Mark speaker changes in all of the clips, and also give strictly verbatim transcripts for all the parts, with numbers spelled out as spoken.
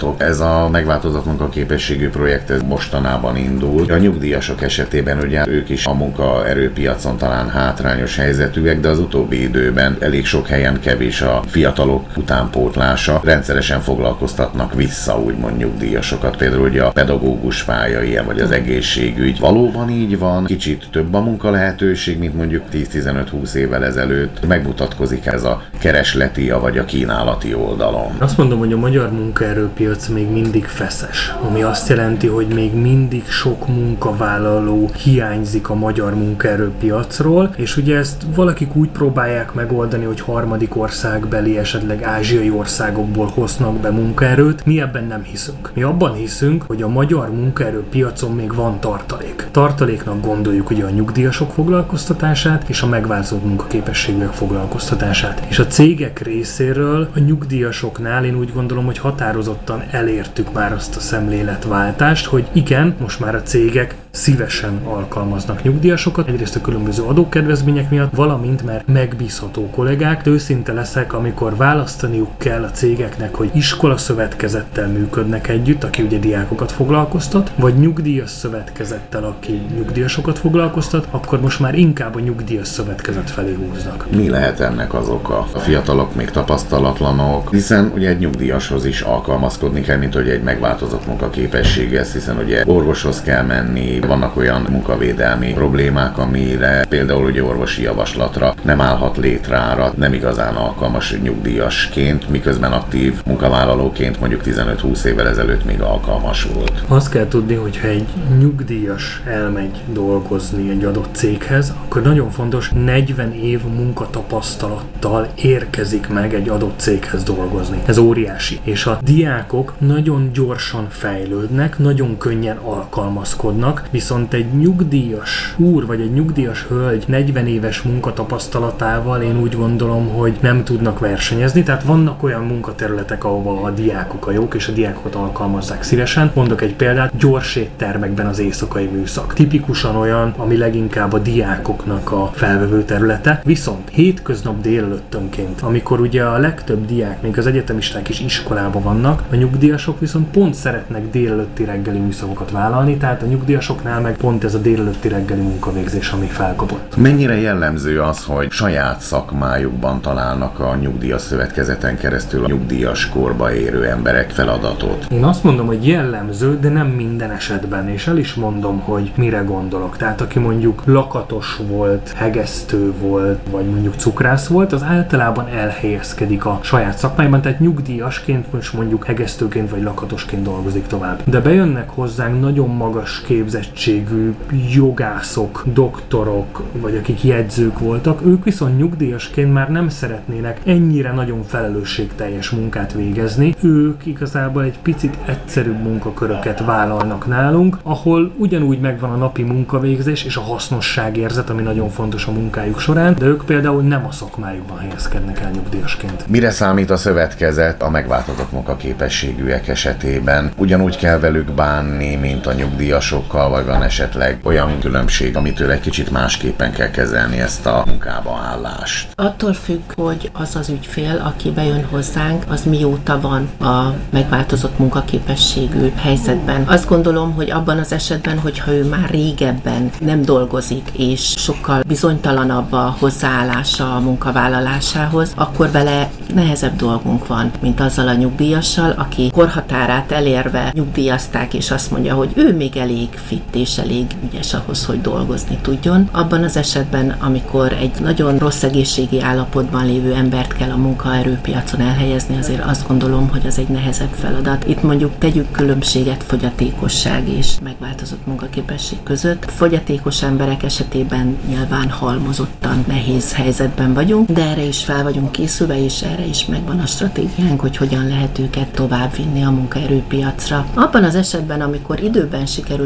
Speaker 1: mondtátok, ez a megváltozott munkaképességű projekt ez mostanában indul. A nyugdíjasok esetében ugye ők is a munkaerőpiacon talán hátrányos helyzetűek, de az utóbbi időben elég sok helyen kevés a fiatalok utánpótlása. Rendszeresen foglalkoztatnak vissza úgymond nyugdíjasokat, például ugye a pedagógus pálya ilyen, vagy az egészségügy. Valóban így van, kicsit több a munkalehetőség, mint mondjuk tíz-tizenöt-húsz évvel ezelőtt. Megmutatkozik ez a keresleti, vagy a kínálati oldalon.
Speaker 2: Azt mondom, hogy a magyar munkaerőpiac még mindig feszes, ami azt jelenti, hogy még mindig sok munkavállaló hiányzik a magyar munkaerőpiacról, és ugye ezt valakik úgy próbálják megoldani, hogy harmadik országbeli, esetleg ázsiai országokból hoznak be munkaerőt. Mi ebben nem hiszünk. Mi abban hiszünk, hogy a magyar munkaerőpiacon még van tartalék. Tartaléknak gondoljuk ugye a nyugdíjasok foglalkoztatását és a megváltozott munkaképességűek foglalkoztatását. És a cégek részéről a nyugdíjasoknál én úgy gondolom, hogy határozottan elértük már azt a szemléletváltást, hogy igen, most már a cégek szívesen alkalmaznak nyugdíjasokat, egyrészt a különböző adókedvezmények miatt, valamint mert megbízható kollégák. De őszinte leszek, amikor választaniuk kell a cégeknek, hogy iskolaszövetkezettel működnek együtt, aki ugye diákokat foglalkoztat, vagy nyugdíjas szövetkezettel, aki nyugdíjasokat foglalkoztat, akkor most már inkább a nyugdíjas szövetkezet felé húznak.
Speaker 1: Mi lehet ennek az oka? A fiatalok még tapasztalatlanok, hiszen ugye egy nyugdíjashoz is alkalmazkodni kell, mint hogy egy megváltozott munkaképességhez, hiszen ugye orvoshoz kell menni, vannak olyan munkavédelmi problémák, amire például ugye orvosi javaslatra nem állhat létrára, nem igazán alkalmas nyugdíjasként, miközben aktív munkavállalóként mondjuk tizenöt-húsz évvel ezelőtt még alkalmas volt.
Speaker 2: Azt kell tudni, hogyha egy nyugdíjas elmegy dolgozni egy adott céghez, akkor nagyon fontos, negyven év munkatapasztalattal érkezik meg egy adott céghez dolgozni. Ez óriási. És a diákok nagyon gyorsan fejlődnek, nagyon könnyen alkalmazkodnak, viszont egy nyugdíjas úr vagy egy nyugdíjas hölgy negyven éves munkatapasztalatával én úgy gondolom, hogy nem tudnak versenyezni, tehát vannak olyan munkaterületek, ahova a diákok a jók, és a diákokat alkalmazzák szívesen. Mondok egy példát, gyors éttermekben az éjszakai műszak. Tipikusan olyan, ami leginkább a diákoknak a felvevő területe, viszont hétköznap délelőttönként, amikor ugye a legtöbb diák, még az egyetemisták is iskolában vannak, a nyugdíjasok viszont pont szeretnek délelőtti reggeli műszakokat vállalni, tehát a nyugdíjasoknál meg pont ez a délelőtti reggeli munkavégzés, ami felkapott.
Speaker 1: Mennyire jellemző az, hogy saját szakmájukban találnak a nyugdíjas szövetkezeten keresztül a nyugdíjas korba érő emberek feladatot?
Speaker 2: Én azt mondom, hogy jellemző, de nem minden esetben, és el is mondom, hogy mire gondolok. Tehát aki mondjuk lakatos volt, hegesztő volt, vagy mondjuk cukrász volt, az általában elhelyezkedik a saját szakmájában, tehát nyugdíjasként most mondjuk hegesztőként vagy lakatosként dolgozik tovább. De bejönnek hozzánk nagyon magas képzettségű jogászok, doktorok, vagy akik jegyzők voltak, ők viszont nyugdíjasként már nem szeretnének ennyire nagyon felelősségteljes munkát végezni. Ők igazából egy picit egyszerűbb munkaköröket vállalnak nálunk, ahol ugyanúgy megvan a napi munkavégzés és a hasznosságérzet, ami nagyon fontos a munkájuk során, de ők például nem a szakmájukban helyezkednek el nyugdíjasként.
Speaker 1: Mire számít a szövetkezet a megváltozott munkaképességűek esetében? Ugyanúgy kell velük bánni, mint a nyugdíjasokkal, vagy van esetleg olyan különbség, amitől egy kicsit másképpen kell kezelni ezt a munkába állást?
Speaker 3: Attól függ, hogy az az ügyfél, aki bejön hozzánk, az mióta van a megváltozott munkaképességű helyzetben. Azt gondolom, hogy abban az esetben, hogyha ő már régebben nem dolgozik, és sokkal bizonytalanabb a hozzáállása a munkavállalásához, akkor vele nehezebb dolgunk van, mint azzal a nyugdíjassal, aki korhatárát elérve nyugdíjazták, és azt mondja, hogy ő még elég fit és elég ügyes ahhoz, hogy dolgozni tudjon. Abban az esetben, amikor egy nagyon rossz egészségi állapotban lévő embert kell a munkaerőpiacon elhelyezni, azért azt gondolom, hogy az egy nehezebb feladat. Itt mondjuk tegyük különbséget fogyatékosság és megváltozott munkaképesség között. Fogyatékos emberek esetében nyilván halmozottan nehéz helyzetben vagyunk, de erre is fel vagyunk készülve, és erre is megvan a stratégiánk, hogy hogyan lehet őket továbbvinni a munkaerőpiacra. Abban az esetben, amikor időben sikerül egy meg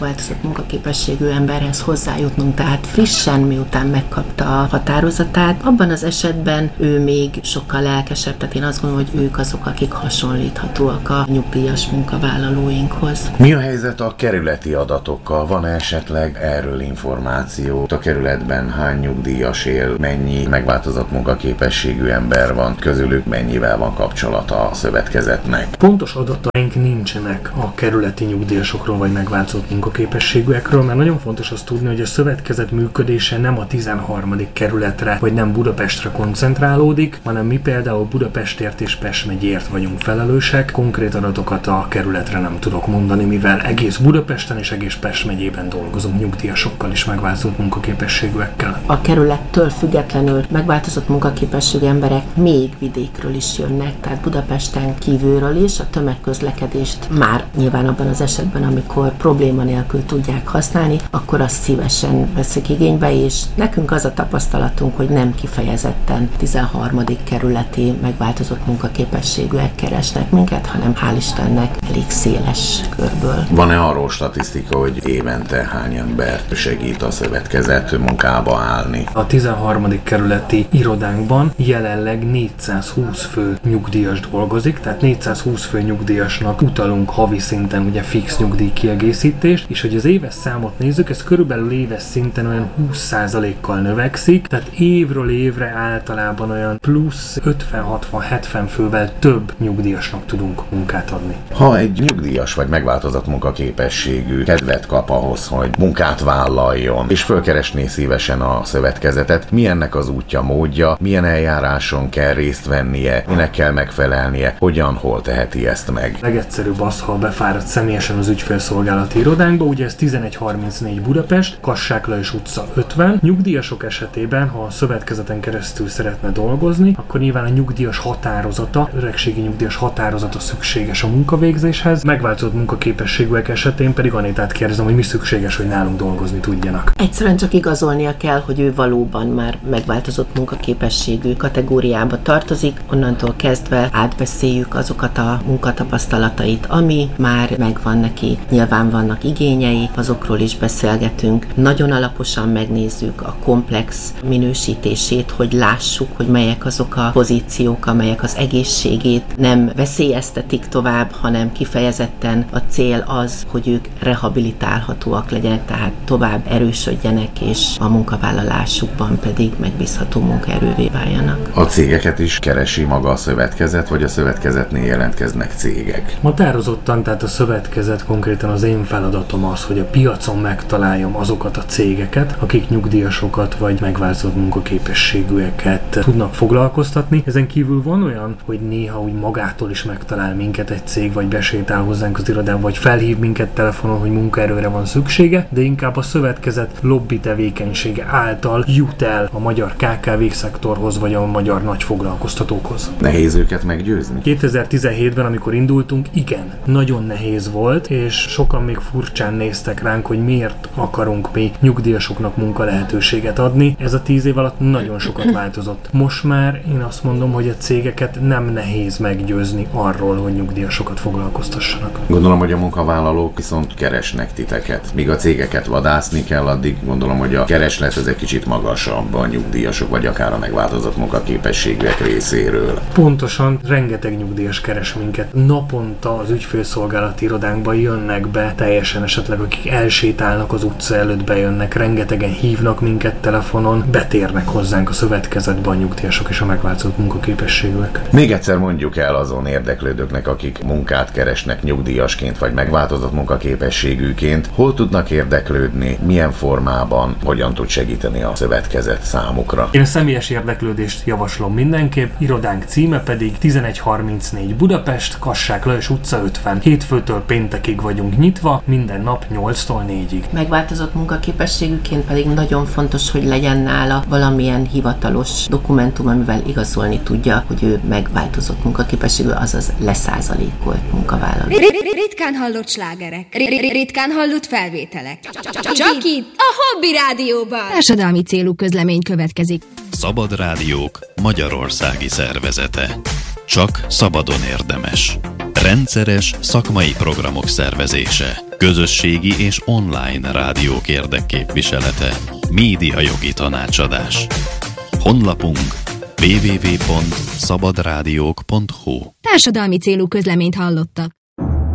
Speaker 3: megváltozott munkaképességű emberhez hozzájutnunk, tehát frissen, miután megkapta a határozatát, abban az esetben ő még sokkal lelkesebb, tehát én azt gondolom, hogy ők azok, akik hasonlíthatóak a nyugdíjas munkavállalóinkhoz.
Speaker 1: Mi a helyzet a kerületi adatokkal? Van esetleg erről információ? A kerületben hány nyugdíjas él, mennyi megváltozott munkaképességű ember van, közülük mennyivel van kapcsolata a szövetkezetnek?
Speaker 2: Pontos adataink nincsenek a kerületi nyugdíjasokról vagy megváltozott munkaképességűekről, mert nagyon fontos azt tudni, hogy a szövetkezet működése nem a tizenharmadik kerületre vagy nem Budapestre koncentrálódik, hanem mi például Budapestért és Pest megyért vagyunk felelősek. Konkrét adatokat a kerületre nem tudok mondani, mivel egész Budapesten és egész Pest megyében dolgozunk nyugdíjasokkal és megváltozott munkaképességűekkel.
Speaker 3: A kerülettől függetlenül megváltozott munkaképességű emberek még vidékről is jönnek, tehát Budapesten kívülről is a tömegközlekedést már nyilván abban az esetben, amikor probléma nélkül tudják használni, akkor azt szívesen veszik igénybe, és nekünk az a tapasztalatunk, hogy nem kifejezetten tizenharmadik kerületi megváltozott munkaképességűek keresnek minket, hanem hál' Istennek elég széles körből.
Speaker 1: Van-e arról statisztika, hogy évente hány embert segít a szövetkezet munkába állni?
Speaker 2: A tizenharmadik kerületi irodánkban jelenleg négyszázhúsz fő nyugdíjas dolgozik, tehát négyszázhúsz fő nyugdíjasnak utalunk havi szinten ugye fix nyugdíj kiegészítést, és hogy az éves számot nézzük, ez körülbelül éves szinten olyan húsz százalékkal növekszik, tehát évről évre általában olyan plusz ötven-hatvan-hetven fővel több nyugdíjasnak tudunk munkát adni.
Speaker 1: Ha egy nyugdíjas vagy megváltozott munkaképességű kedvet kap ahhoz, hogy munkát vállaljon, és fölkeresné szívesen a szövetkezetet, mi ennek az útja, módja, milyen eljáráson kell részt vennie, minek kell megfelelnie, hogyan, hol teheti ezt meg?
Speaker 2: Legegyszerűbb az, ha befárad személyesen az ügyfélszolgálati irodánkba, ugye ez tizenegy harmincnégy Budapest, Kassák Lajos utca ötven. Nyugdíjasok esetében, ha a szövetkezeten keresztül szeretne dolgozni, akkor nyilván a nyugdíjas határozata, öregségi nyugdíjas határozata szükséges a munkavégzéshez, megváltozott munkaképességűek esetén pedig Anitát kérdezem, hogy mi szükséges, hogy nálunk dolgozni tudjanak.
Speaker 3: Egyszerűen csak igazolnia kell, hogy ő valóban már megváltozott munkaképességű kategóriába tartozik, onnantól kezdve átbeszéljük azokat a munkatapasztalatait, ami már megvan neki. Nyilván vannak igényei, azokról is beszélgetünk. Nagyon alaposan megnézzük a komplex minősítését, hogy lássuk, hogy melyek azok a pozíciók, amelyek az egészségét nem veszélyeztetik tovább, hanem kifejezetten a cél az, hogy ők rehabilitálhatóak legyenek, tehát tovább erősödjenek, és a munkavállalásukban pedig megbízható munkaerővé váljanak.
Speaker 1: A cégeket is keresi maga a szövetkezet, vagy a szövetkezetnél jelentkeznek cégek?
Speaker 2: Határozottan, tehát a szövetkezet, konkrétan az én feladatom az, hogy a piacon megtaláljam azokat a cégeket, akik nyugdíjasokat vagy megváltozott munkaképességűeket tudnak foglalkoztatni. Ezen kívül van olyan, hogy néha úgy magától is megtalál minket egy cég, vagy besétál hozzánk az irodába, vagy felhív minket telefonon, hogy munkaerőre van szüksége, de inkább a szövetkezet lobby tevékenysége által jut el a magyar ká ká vé szektorhoz, vagy a magyar nagyfoglalkoztatókhoz.
Speaker 1: Nehéz őket meggyőzni?
Speaker 2: kétezer-tizenhétben, amikor indultunk, igen, nagyon nehéz volt, és sokan még furcsán néztek ránk, hogy miért akarunk mi nyugdíjasoknak munkalehetőséget adni. Ez a tíz év alatt nagyon sokat változott. Most már én azt mondom, hogy a cégeket nem nehéz meggyőzni arról, hogy nyugdíjasokat foglalkoztassanak.
Speaker 1: Gondolom, hogy a munkavállalók viszont keresnek titeket. Míg a cégeket vadászni kell, addig gondolom, hogy a kereslet ez egy kicsit magasabb a nyugdíjasok, vagy akár a megváltozott munkaképességűek részéről.
Speaker 2: Pontosan, rengeteg nyugdíjas keres minket. Naponta az ügyfélszolgálati irodánkba jönnek be, teljesen esetleg akik elsétálnak az utca előtt, bejönnek, rengetegen hívnak minket telefonon, betérnek hozzánk a szövetkezetbe a nyugdíjasok és a megváltozott munkaképességűek.
Speaker 1: Még egyszer mondjuk el azon érdeklődőknek, akik munkát keresnek nyugdíjasként vagy megváltozott munkaképességűként, hol tudnak érdeklődni, milyen formában, hogyan tud segíteni a szövetkezet számukra.
Speaker 2: Én a személyes érdeklődést javaslom mindenképp, irodánk címe pedig tizenegy harmincnégy Budapest, Kassák Lajos utca ötven. Hétfőtől péntekig vagyunk nyitva, minden nap nyolctól négyig.
Speaker 3: Megváltozott munkaképességűként pedig nagyon fontos, hogy legyen nála valamilyen hivatalos dokumentum, amivel igazolni tudja, hogy ő megváltozott munkaképességű, azaz leszázalékolt munkavállaló.
Speaker 4: Ritkán hallott slágerek, ritkán hallott felvételek. Csak itt, a Hobby Rádióban. Társadalmi célú közlemény következik.
Speaker 5: Szabad Rádiók magyarországi szervezete. Csak szabadon érdemes. Rendszeres szakmai programok szervezése. Közösségi és online rádiók érdekképviselete. Médiajogi tanácsadás. Honlapunk double-u double-u double-u pont szabadrádiók pont hu.
Speaker 4: Társadalmi célú közleményt hallottak.